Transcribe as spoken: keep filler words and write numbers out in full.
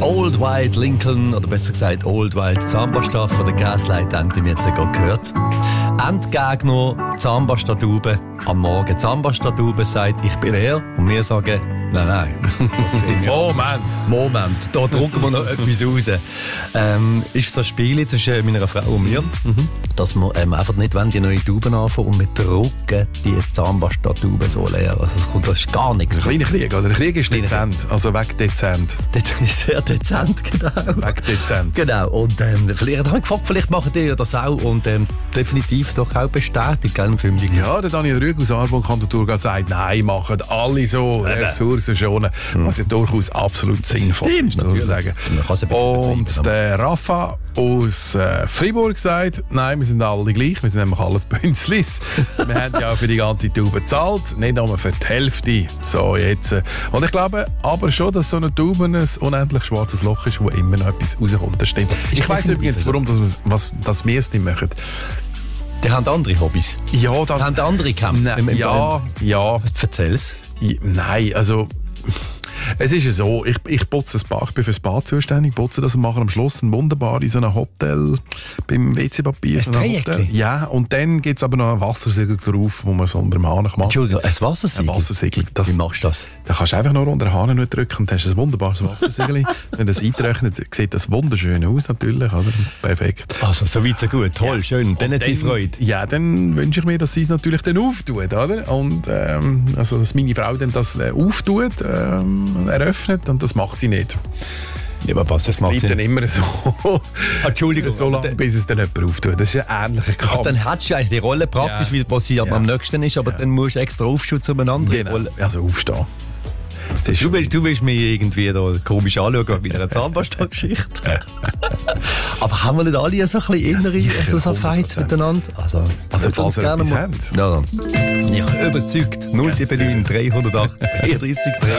Old White Lincoln, oder besser gesagt Old White Zahnpasta von der Gaslight, haben wir jetzt gerade gehört. Endgegner Zahnpasta-Tube. Am Morgen Zahnpasta-Tube sagt, ich bin er. Und wir sagen, nein, nein. Das sehen wir. Moment. Moment, da drucken wir noch etwas raus. Ähm, ist so ein Spiel zwischen meiner Frau und mir, mhm. dass wir ähm, einfach nicht wollen, die neue Tube anfangen und wir drucken die Zahnpasta-Tube so leer. Also das kommt, das ist gar nichts. Ein kleiner Krieg, oder? Der Krieg ist dezent, also weg dezent. Das ist sehr dezent, genau. Weg dezent. Genau, und ähm, vielleicht habe ich gefragt, vielleicht machen die das auch und ähm, definitiv doch auch bestätigt, gell, im Film. Ja, der Daniel Rüegg aus Aarburg Kanton sagt, nein, machen alle so, Ressourcen schonen, mhm. was ja durchaus absolut sinnvoll ist, muss ich sagen. Und der Rafa aus äh, Fribourg sagt, nein, wir sind alle gleich, wir sind nämlich alles Bünzlis. Wir haben ja auch für die ganze Tube bezahlt, nicht nur für die Hälfte. So, jetzt. Und ich glaube aber schon, dass so eine Tube ein unendlich schwarzes Loch ist, wo immer noch etwas rauskommt. Das stimmt. Ich weiss übrigens, warum das, was, dass wir es nicht machen. Die haben andere Hobbys. Ja, das... Die haben andere Kämpfe. Ne, ja, ja. Erzähl's. Ja, nein, also... Es ist ja so, ich, ich putze das Bad, ich bin für das Bad zuständig, putze das und mache am Schluss ein wunderbar in so einem Hotel, beim W C-Papier. Ein Dreieckchen? Ja, und dann gibt es aber noch ein Wassersiegel drauf, wo man so unter dem Hahn macht. Entschuldigung, ein Wassersiegel? Ein Wassersiegel. Das, Wie machst du das? Da kannst du einfach nur unter den Hahn drücken und hast ein wunderbares Wassersiegel. Wenn das eintrocknet, sieht das wunderschön aus natürlich, oder? Perfekt. Also, so weit so gut, toll, ja. Schön. Dann hat sie Freude. Ja, dann wünsche ich mir, dass sie es natürlich dann auftut, oder? Und ähm, also, dass meine Frau dann das äh, auftut, ähm, eröffnet, und das macht sie nicht. Ja, aber was, das, das macht sie dann immer so. Entschuldigung. So lange, bis es dann jemand auftut. Das ist ein ähnlicher Kampf. Also dann hättest du eigentlich die Rolle praktisch, ja. was sie ja. am nächsten ist, aber ja. dann musst du extra aufstehen zu einer anderen genau. Rolle. Also aufstehen. Du willst, du willst mich irgendwie da komisch anschauen mit einer Zahnpasta-Geschichte. Aber haben wir nicht alle so ein bisschen innere ja, so, so Fights miteinander? Also, also falls ihr etwas habt. Ja. Ich bin überzeugt. null sieben neun drei null acht vier drei drei